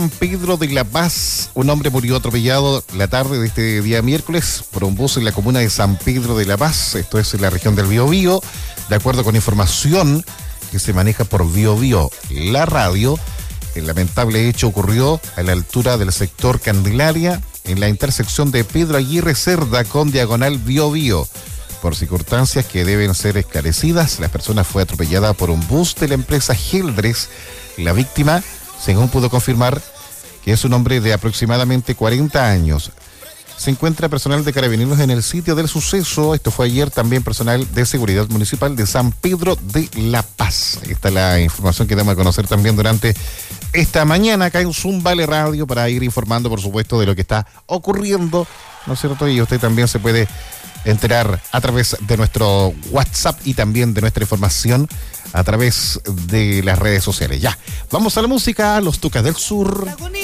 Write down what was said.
San Pedro de la Paz, un hombre murió atropellado la tarde de este día miércoles por un bus en la comuna de San Pedro de la Paz, esto es en la región del Biobío, de acuerdo con información que se maneja por Biobío, la radio. El lamentable hecho ocurrió a la altura del sector Candelaria, en la intersección de Pedro Aguirre Cerda con diagonal Biobío. Por circunstancias que deben ser esclarecidas, la persona fue atropellada por un bus de la empresa Geldres. La víctima, según pudo confirmar, que es un hombre de aproximadamente 40 años. Se encuentra personal de Carabineros en el sitio del suceso. Esto fue ayer, también personal de Seguridad Municipal de San Pedro de la Paz. Ahí está la información que damos a conocer también durante esta mañana acá en Zoom Vale Radio, para ir informando, por supuesto, de lo que está ocurriendo, ¿no es cierto? Y usted también se puede enterar a través de nuestro WhatsApp y también de nuestra información a través de las redes sociales. Ya, vamos a la música, los Tucas del Sur.